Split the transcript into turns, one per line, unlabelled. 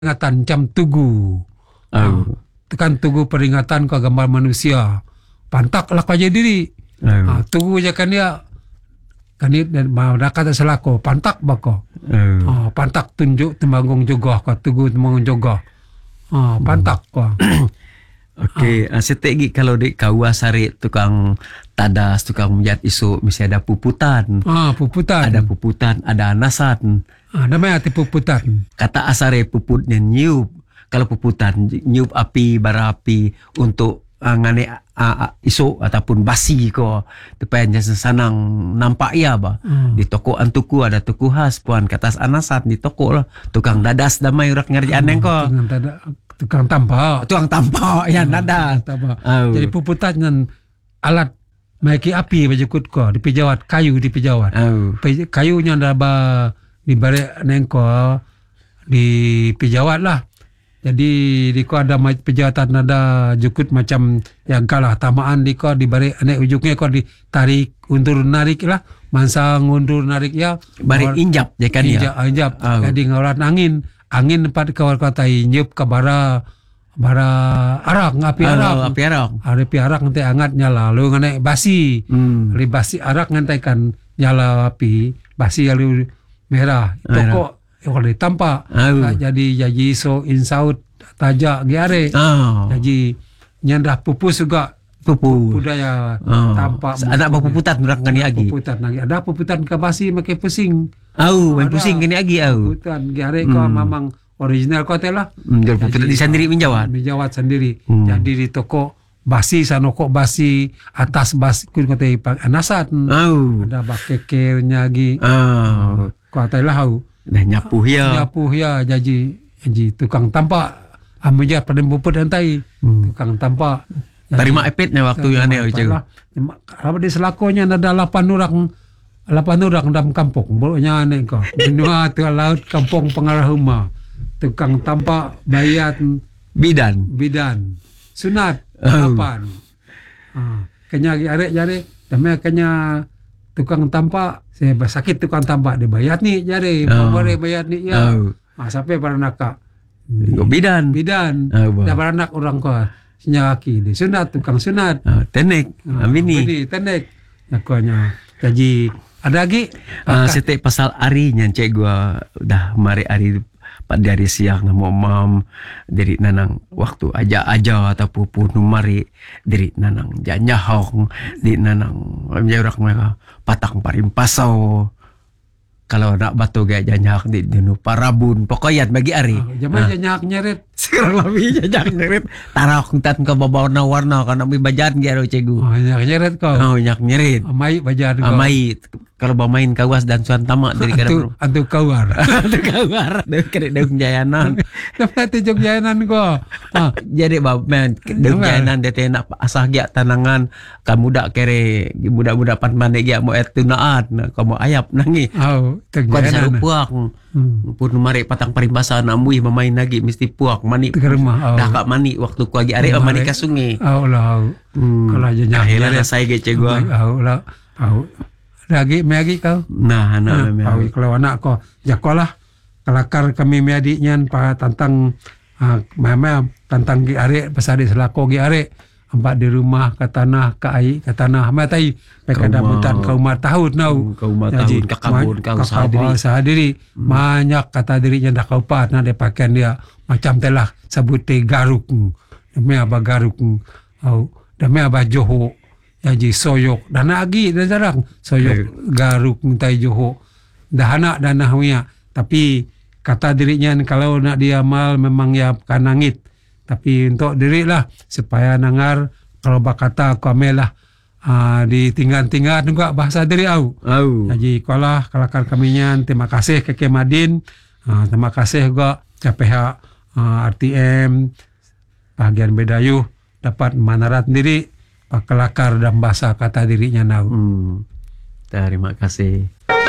peringatan jam tugu. Tekan tugu peringatan ke gambar manusia. Pantak lah kau jadi diri. Tugu je kan dia. Kan dia dah kata selako. Pantak bako. Pantak tunjuk temanggung juga. Kau tugu temanggung juga. Pantak kau.
Okey, setegi kalau di kawas hari tukang tadas, tukang menjat isu mesti ada puputan.
Puputan.
Ada puputan, ada anasan.
Namanya hati puputan.
Kata asare puputnya nyup. Kalau puputan nyup api, bara api untuk ngane isu ataupun basi ko. Tepan sanang nampak ya ba. Di toko antuku ada toko khas puan katas anasan di toko lah. Tukang dadas damai urak ngerjaan ko.
Tukang tampak ya nada. Jadi puputan dan alat maiki api bajukut ko di pijawat kayu di pijawat. Kayunya ada di balik nengko di pijawat lah. Jadi di ko ada pejawatan ada jukut macam yang kalah tamaan di ko di balik anek ujungnya ko ditarik undur narik lah. Mangsa ngundur narik ya
balik injap je kan ya.
Injap. Jadi ngorat angin empat kawal katai nyup ke bara arak api arak nanti angat nyala lalu ngane basi basi arak ngantaikan nyala api basi lalu merah toko kalau ditampak jadi so insaut tajak giare jadi nyandah pupus juga budaya tampak
ada puputan orang kan lagi
ada puputan ke basi makai pusing
main pusing kini lagi
puputan giare kau memang original kau telah
di sendiri menjawat
sendiri jadi di toko basi sanoko basi atas basi kun kau teh anasan ada bakekernya lagi kau telah
dah nyapuh
ya jadi tukang tampak amuja pada puput hantai tukang tampak
terima epitnya waktu yang aneh ucap.
Apa di selakonya ada 8 orang dalam kampung. Bolehnya aneh kau. Benua tu laut kampung pengarah rumah. Tukang tampak bayat bidan. Sunat 8. Kenya jari damai kenya tukang tampak saya sakit tukang tampak dia bayat ni jari boleh bayat ni ya. Sampai para nakak.
Bidan.
Dah para nak orang kau. Senyaki di sunat tukang sunat
tenek amini
tenek nakonya jadi ada lagi
setiap pasal hari nyancek gua dah mari hari dari siang mau mam dari nanang waktu aja ataupun mari dari nanang janyahong di nanang menjaurak mereka patang parim pasau kalau nak batu gaya janyak di denu parabun pokoknya bagi hari
zaman janyak nyeret
sekarang lebih janyak nyeret tarak ntan ke warna karena mi bajan gaya cegu
janyak nyeret kau
janyak nyeret
amai bajan kau
amai kalau bermain kawas dan suan tamak dari kadang
antu kawar
dari daun jayanan
dapat tujuk jayanan kau
jadi main daun jayanan dia nak asah giat tanangan kamu dak kere budak-budak pan mane giat mau etunaat kamu ayap nangi kau bisa puak pun mari patang parimbasa namui memain lagi mesti puak mani dah kak mani waktu ku lagi are mani ka sungai
kalau aja
akhirnya saya gece gua
lagi kau kalau anak kau jakolah kelakar kami meadiknya tentang tentang gi are pasal di selako gi are empat di rumah ke tanah ke air ke tanah matai mereka damutan ke rumah tahun
jadi ke kabun kau
sahadiri banyak kata dirinya dah kau pat nak dia pakaian dia macam telah sebut garuk demi apa garuk demi apa johok jadi soyok dan lagi dah jarang soyok garuk mintai johok dah anak dan nahwiya tapi kata dirinya kalau nak dia amal memang ya kanangit tapi untuk diri lah supaya nangar kalau bakata kamelah di tinggal juga bahasa diri au. Jadi kalau kelakar kaminya terima kasih ke Kemadin, terima kasih juga ke pihak RTM bagian Bedayuh dapat manarat diri kelakar dan bahasa kata dirinya nau.
Terima kasih.